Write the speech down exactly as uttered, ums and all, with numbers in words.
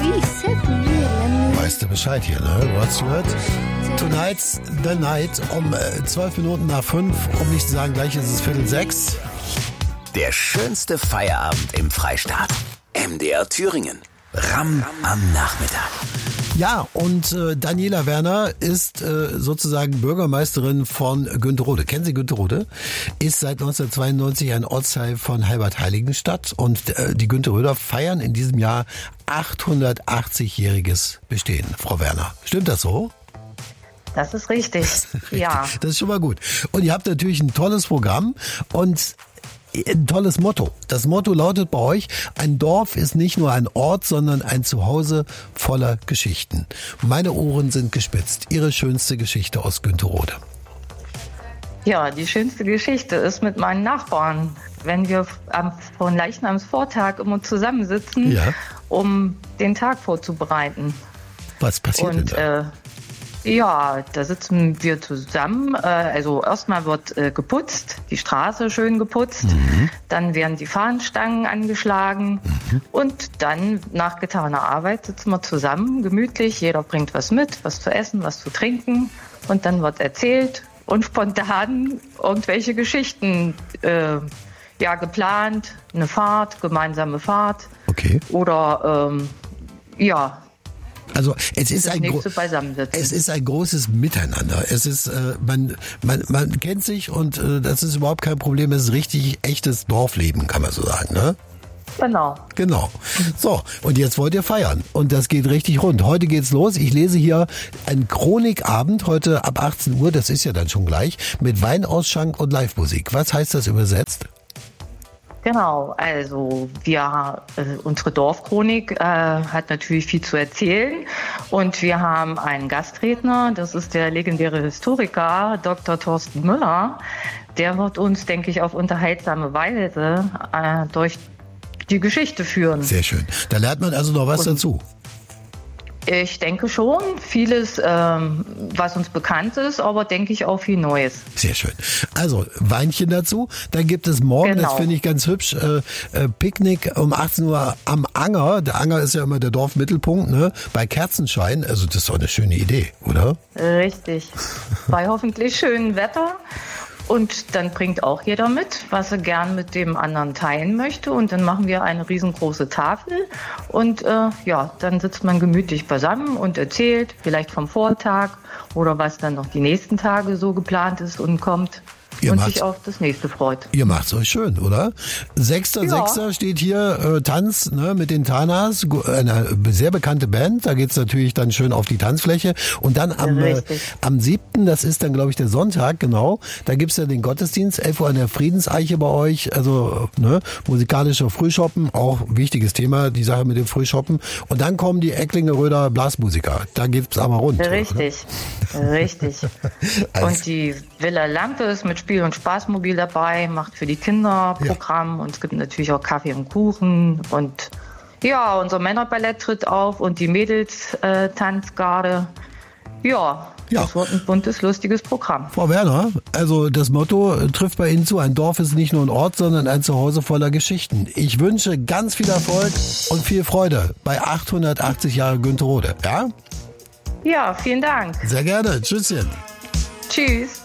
Weißt du Bescheid hier, ne? Rod Stewart. Tonight's the night um äh, zwölf Minuten nach fünf, um nicht zu sagen, gleich ist es Viertel sechs. Der schönste Feierabend im Freistaat. M D R Thüringen. Ram am Nachmittag. Ja, und äh, Daniela Werner ist äh, sozusagen Bürgermeisterin von Günterode. Kennen Sie Günterode? Ist seit neunzehnhundertzweiundneunzig ein Ortsteil von Halbert-Heiligenstadt. Und äh, die Günteröder feiern in diesem Jahr achthundertachtzig-jähriges Bestehen. Frau Werner, stimmt das so? Das ist richtig. Das ist richtig. Ja. Das ist schon mal gut. Und ihr habt natürlich ein tolles Programm und ein tolles Motto. Das Motto lautet bei euch: Ein Dorf ist nicht nur ein Ort, sondern ein Zuhause voller Geschichten. Meine Ohren sind gespitzt. Ihre schönste Geschichte aus Günterode. Ja, die schönste Geschichte ist mit meinen Nachbarn, wenn wir am von Leichnamsvortag immer zusammensitzen, Ja. um den Tag vorzubereiten. Was passiert Und denn da? äh, ja, da sitzen wir zusammen. Äh, also erstmal wird äh, geputzt, die Straße schön geputzt. Mhm. Dann werden die Fahnenstangen angeschlagen. Mhm. Und dann nach getaner Arbeit sitzen wir zusammen, gemütlich. Jeder bringt was mit, was zu essen, was zu trinken. Und dann wird erzählt und spontan irgendwelche Geschichten äh, ja, geplant. Eine Fahrt, gemeinsame Fahrt. Okay. Oder ähm, ja... Also es ist Das ein nächste gro- Beisammensitzen. es ist ein großes Miteinander. Es ist äh, man man man kennt sich und äh, das ist überhaupt kein Problem. Es ist richtig echtes Dorfleben, kann man so sagen, ne? Genau. Genau. So, und jetzt wollt ihr feiern. Und das geht richtig rund. Heute geht's los. Ich lese hier einen Chronikabend, heute ab achtzehn Uhr, das ist ja dann schon gleich, mit Weinausschank und Live-Musik. Was heißt das übersetzt? Genau, also wir, äh, unsere Dorfchronik äh, hat natürlich viel zu erzählen und wir haben einen Gastredner, das ist der legendäre Historiker Doktor Thorsten Müller. Der wird uns, denke ich, auf unterhaltsame Weise äh, durch die Geschichte führen. Sehr schön. Da lernt man also noch was Und dazu. Ich denke schon, vieles, ähm, was uns bekannt ist, aber denke ich auch viel Neues. Sehr schön. Also Weinchen dazu. Dann gibt es morgen, Genau. das finde ich ganz hübsch, äh, äh, Picknick um achtzehn Uhr am Anger. Der Anger ist ja immer der Dorfmittelpunkt, ne? Bei Kerzenschein. Also das ist doch eine schöne Idee, oder? Richtig. Bei hoffentlich schönem Wetter. Und dann bringt auch jeder mit, was er gern mit dem anderen teilen möchte. Und dann machen wir eine riesengroße Tafel. Und äh, ja, dann sitzt man gemütlich beisammen und erzählt, vielleicht vom Vortag oder was dann noch die nächsten Tage so geplant ist und kommt. Ihr und macht's- sich auf das nächste freut. Ihr macht's euch schön, oder? Sechster, Ja. Sechster steht hier äh, Tanz ne, mit den Tanas, gu- eine sehr bekannte Band. Da geht's natürlich dann schön auf die Tanzfläche. Und dann am, äh, Richtig. am siebten, das ist dann, glaube ich, der Sonntag, genau, da gibt's ja den Gottesdienst, elf Uhr an der Friedenseiche bei euch. Also ne, musikalischer Frühschoppen, auch wichtiges Thema, die Sache mit dem Frühschoppen. Und dann kommen die Ecklingeröder Blasmusiker. Da geht's aber rund. Richtig, richtig. Also- Und die Villa Lampe ist mit Spiel- und Spaßmobil dabei, macht für die Kinder Programm und es gibt natürlich auch Kaffee und Kuchen und ja, unser Männerballett tritt auf und die Mädels-Tanzgarde. Ja, Ja. das wird ein buntes, lustiges Programm. Frau Werner, also das Motto äh, trifft bei Ihnen zu. Ein Dorf ist nicht nur ein Ort, sondern ein Zuhause voller Geschichten. Ich wünsche ganz viel Erfolg und viel Freude bei achthundertachtzig Jahre Günterode. Ja? Ja, vielen Dank. Sehr gerne. Tschüsschen. Tschüss.